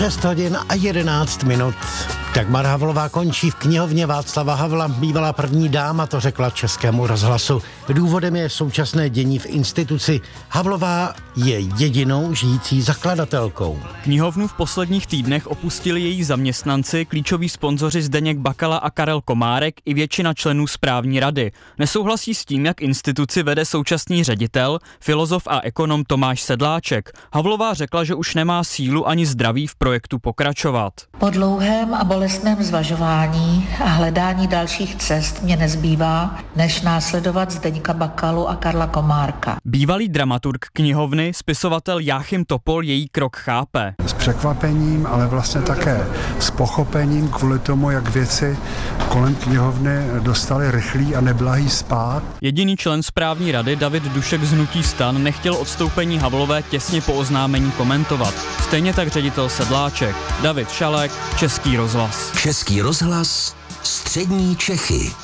6 hodin a 11 minut. Dagmar Havlová končí v knihovně Václava Havla. Bývalá první dáma to řekla Českému rozhlasu. Důvodem je současné dění v instituci. Havlová je jedinou žijící zakladatelkou. Knihovnu v posledních týdnech opustili její zaměstnanci, klíčoví sponzoři Zdeněk Bakala a Karel Komárek i většina členů správní rady. Nesouhlasí s tím, jak instituci vede současný ředitel, filozof a ekonom Tomáš Sedláček. Havlová řekla, že už nemá sílu ani zdraví v projektu pokračovat. Po dlouhém a bolestném zvažování a hledání dalších cest mě nezbývá, než následovat Zdeňka Bakalu a Karla Komárka. Bývalý dramaturg knihovny, spisovatel Jáchym Topol její krok chápe. S překvapením, ale vlastně také s pochopením kvůli tomu, jak věci kolem knihovny dostaly rychlý a neblahý spád. Jediný člen správní rady David Dušek z hnutí STAN nechtěl odstoupení Havlové těsně po oznámení komentovat. Stejně tak ředitel Sedláček. David Šalek, Český rozhlas. Český rozhlas, střední Čechy.